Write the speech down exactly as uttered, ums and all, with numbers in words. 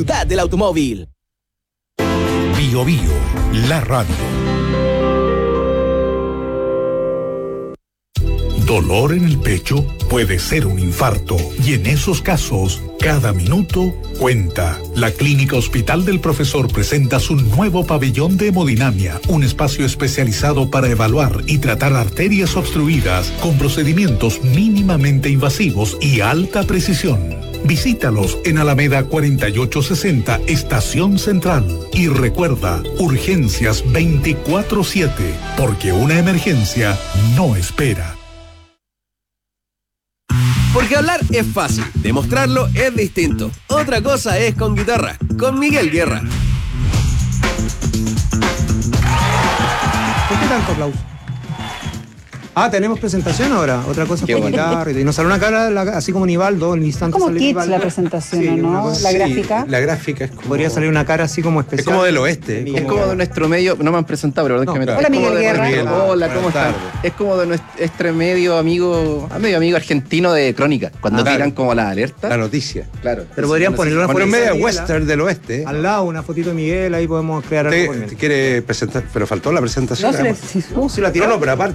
Ciudad del automóvil. Bio Bio, la radio. Dolor en el pecho puede ser un infarto y en esos casos, cada minuto cuenta. La Clínica Hospital del Profesor presenta su nuevo pabellón de hemodinamia, un espacio especializado para evaluar y tratar arterias obstruidas con procedimientos mínimamente invasivos y alta precisión. Visítalos en Alameda cuarenta y ocho sesenta, Estación Central. Y recuerda, urgencias veinticuatro siete, porque una emergencia no espera. Porque hablar es fácil, demostrarlo es distinto. Otra cosa es con guitarra, con Miguel Guerra. ¿Por qué tanto aplauso? Ah, tenemos presentación ahora. Otra cosa Qué fue bueno. quitar. Y nos salió una cara la- así como Nivaldo, en el instante Como sale kids Nivaldo. la presentación, Sí, ¿o una ¿no? cosa La así. gráfica. La gráfica es como... Podría salir una cara así como especial. Es como del oeste. Sí, Es como de nuestro medio, no me han presentado, pero perdón No, que me claro. Hola, es como Miguel de Guerra. nuestro- Hola, ¿cómo Buenas están? tardes. Es como de nuestro medio amigo, ah, medio amigo argentino de Crónica, cuando Ah, claro. tiran como la alerta. La noticia. Claro. Pero podrían ponerle una Bueno, foto en de media Miguel, western del oeste. Al lado, una fotito de Miguel, ahí podemos crear algo. Te, con él. te quiere presentar, pero faltó la presentación. No se le- además. No, si la No, tiró. no, pero aparte.